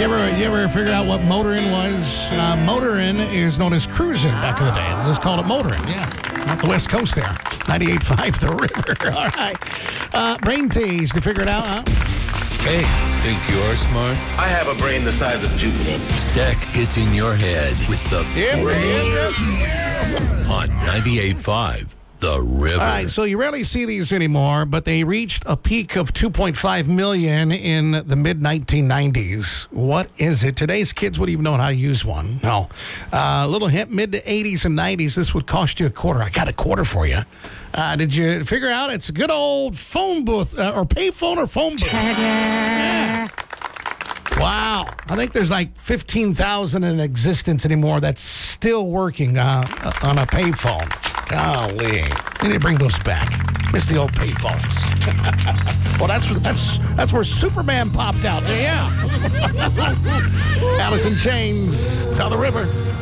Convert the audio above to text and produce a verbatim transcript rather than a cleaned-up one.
You ever, you ever figure out what motoring was? Uh, motoring is known as cruising back in the day. They just called it motoring, yeah. Not the West Coast there. ninety-eight point five The River. All right. Uh, brain tease to figure it out, huh? Hey, think you're smart? I have a brain the size of Jupiter. Stack gets in your head with the Yep, brain yep, tease on ninety-eight point five The River. All right, so you rarely see these anymore, but they reached a peak of two point five million in the mid nineteen nineties. What is it? Today's kids wouldn't even know how to use one. No. Uh, a little hint, mid to eighties and nineties, this would cost you a quarter. I got a quarter for you. Uh, did you figure out it's a good old phone booth, uh, or pay phone or phone booth? Yeah. Wow. I think there's like fifteen thousand in existence anymore that's still working uh, on a pay phone. Golly. They need to bring those back. Miss the old pay phones. Well, that's that's that's where Superman popped out. Yeah. Alice in Chains. It's on the river.